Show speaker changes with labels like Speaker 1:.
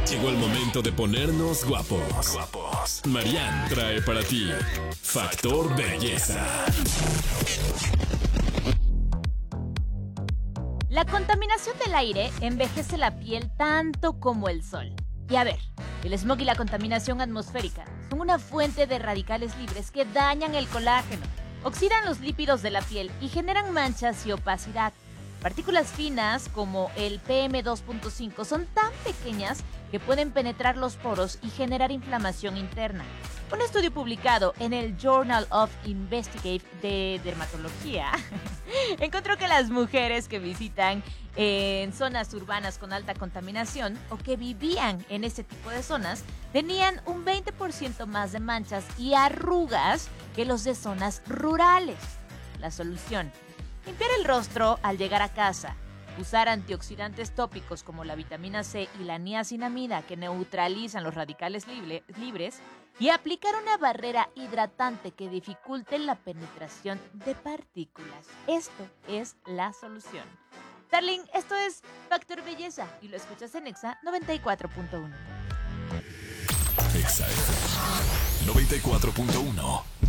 Speaker 1: Llegó el momento de ponernos guapos. Marianne trae para ti Factor Belleza.
Speaker 2: La contaminación del aire envejece la piel tanto como el sol. Y a ver, el smog y la contaminación atmosférica son una fuente de radicales libres que dañan el colágeno, oxidan los lípidos de la piel y generan manchas y opacidad. Partículas finas como el PM2.5 son tan pequeñas que pueden penetrar los poros y generar inflamación interna. Un estudio publicado en el Journal of Investigation de Dermatología encontró que las mujeres que visitan en zonas urbanas con alta contaminación o que vivían en ese tipo de zonas tenían un 20% más de manchas y arrugas que los de zonas rurales. La solución: limpiar el rostro al llegar a casa, usar antioxidantes tópicos como la vitamina C y la niacinamida que neutralizan los radicales libres y aplicar una barrera hidratante que dificulte la penetración de partículas. Esto es la solución. Darling, esto es Factor Belleza y lo escuchas en Exa 94.1.
Speaker 1: Exa 94.1.